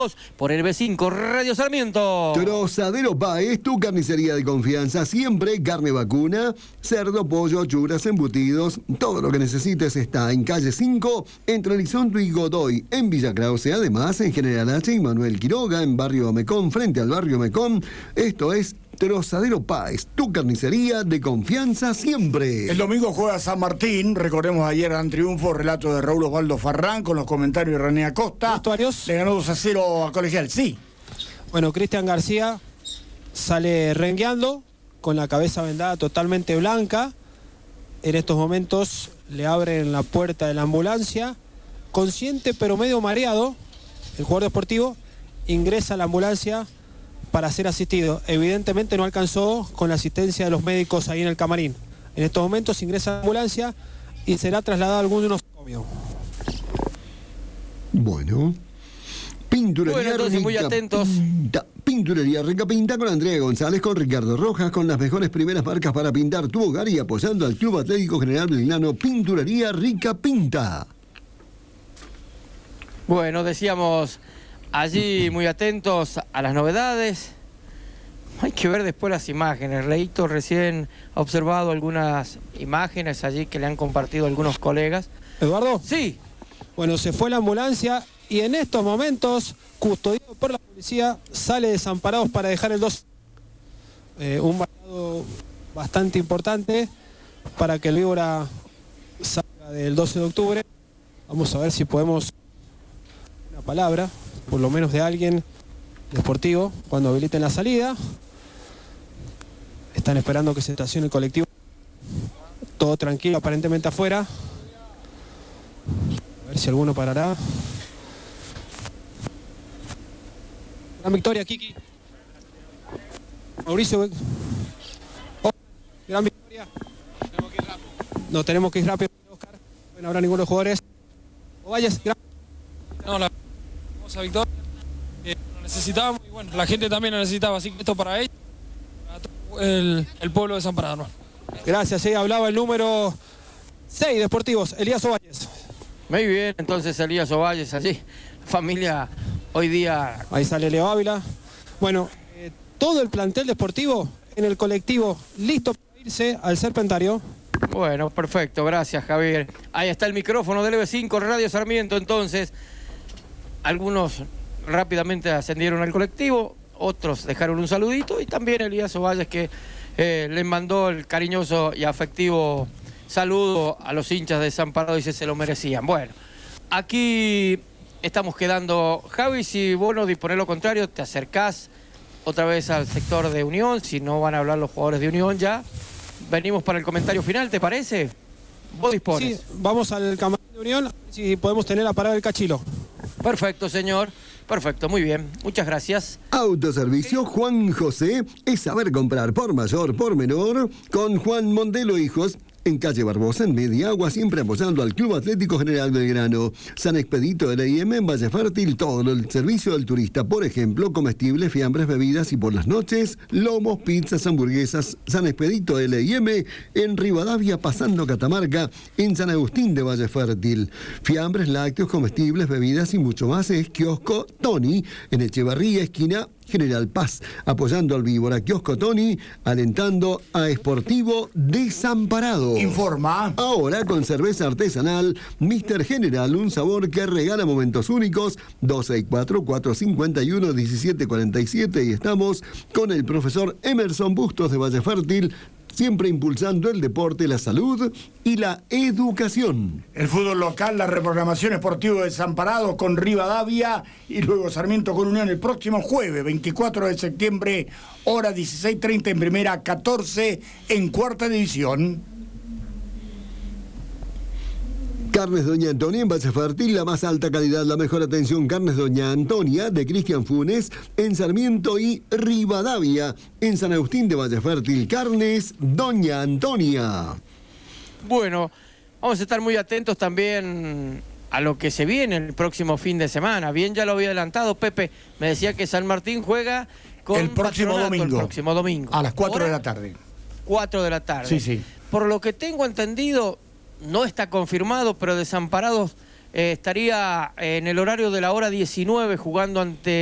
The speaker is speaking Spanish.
por LB5 Radio Sarmiento. Trozadero Páez, tu carnicería de confianza, siempre carne vacuna, cerdo, pollo, churas, embutidos, todo lo que necesites está en calle 5, entre Elizondo y Godoy, en Villa Krause, además en General H y Manuel Quiroga, en Barrio Mecón, frente al Barrio Mecón. Esto es Trozadero Páez, tu carnicería de confianza siempre. El domingo juega San Martín, recordemos ayer gran triunfo, relato de Raúl Osvaldo Farrán con los comentarios de René Acosta. Vestuarios. Le ganó 2-0 a Colegial, sí. Bueno, Cristian García sale rengueando con la cabeza vendada totalmente blanca. En estos momentos le abren la puerta de la ambulancia, consciente pero medio mareado. El jugador deportivo ingresa a la ambulancia para ser asistido. Evidentemente no alcanzó con la asistencia de los médicos ahí en el camarín. En estos momentos ingresa a la ambulancia y será trasladado a algún de unos nosocomios. Bueno. Pinturería entonces muy atentos. Pinturería Rica Pinta con Andrea González, con Ricardo Rojas, con las mejores primeras marcas para pintar tu hogar y apoyando al Club Atlético General Belgrano. Pinturería Rica Pinta. Bueno, decíamos allí muy atentos a las novedades. Hay que ver después las imágenes. Leito recién ha observado algunas imágenes allí que le han compartido algunos colegas. ¿Eduardo? Sí. Bueno, se fue la ambulancia y en estos momentos, custodiado por la policía, sale Desamparados para dejar el 2. Un marcado bastante importante para que el Víbora salga del 12 de octubre. Vamos a ver si podemos una palabra, por lo menos de alguien deportivo, cuando habiliten la salida. Están esperando que se estacione el colectivo. Todo tranquilo, aparentemente afuera. A ver si alguno parará. Gran victoria, Kiki. Mauricio. Oh, gran victoria. Tenemos que ir rápido. No, tenemos que ir rápido, Oscar. No habrá ninguno de los jugadores. Ovalles, no, la hermosa victoria. Lo necesitábamos y bueno, la gente también lo necesitaba. Así que esto para ellos, para todo el pueblo de Desamparado, ¿no? Gracias, hablaba el número 6 Deportivos, Elías Ovalles. Muy bien, entonces Elías Ovalles allí. Familia hoy día. Ahí sale Leo Ávila. Bueno, todo el plantel deportivo en el colectivo listo para irse al Serpentario. Bueno, perfecto, gracias Javier. Ahí está el micrófono del LB5 Radio Sarmiento. Entonces, algunos rápidamente ascendieron al colectivo, otros dejaron un saludito y también Elías Ovalles que le mandó el cariñoso y afectivo saludo a los hinchas de Desamparados y se lo merecían. Bueno, aquí estamos quedando. Javi, si vos no disponés lo contrario, te acercás otra vez al sector de Unión, si no van a hablar los jugadores de Unión ya. Venimos para el comentario final, ¿te parece? Vos dispones. Sí, vamos al camarín de Unión, si podemos tener la parada del Cachilo. Perfecto, señor. Perfecto, muy bien. Muchas gracias. Autoservicio Juan José es saber comprar por mayor, por menor, con Juan Mondelo Hijos. En calle Barbosa, en Media Agua, siempre apoyando al Club Atlético General Belgrano. San Expedito LIM en Valle Fértil, todo el servicio del turista. Por ejemplo, comestibles, fiambres, bebidas y por las noches, lomos, pizzas, hamburguesas. San Expedito LIM en Rivadavia, pasando Catamarca, en San Agustín de Valle Fértil. Fiambres, lácteos, comestibles, bebidas y mucho más es Kiosco Tony, en Echevarría, esquina General Paz, apoyando al Víbora. Kiosco Tony, alentando a Sportivo Desamparado. Informa. Ahora con cerveza artesanal Mr. General, un sabor que regala momentos únicos. 264-451-1747 y estamos con el profesor Emerson Bustos de Valle Fértil, siempre impulsando el deporte, la salud y la educación. El fútbol local, la reprogramación esportiva de Desamparados con Rivadavia y luego Sarmiento con Unión el próximo jueves, 24 de septiembre, hora 16:30 en primera, 14 en cuarta división. Carnes Doña Antonia en Valle Fértil, la más alta calidad, la mejor atención. Carnes Doña Antonia de Cristian Funes en Sarmiento y Rivadavia. En San Agustín de Valle Fértil, Carnes Doña Antonia. Bueno, vamos a estar muy atentos también a lo que se viene el próximo fin de semana. Bien, ya lo había adelantado, Pepe. Me decía que San Martín juega con el próximo domingo. El próximo domingo. A las 4 de la tarde. 4 de la tarde. Sí, sí. Por lo que tengo entendido, no está confirmado, pero Desamparados estaría en el horario de la hora 19 jugando ante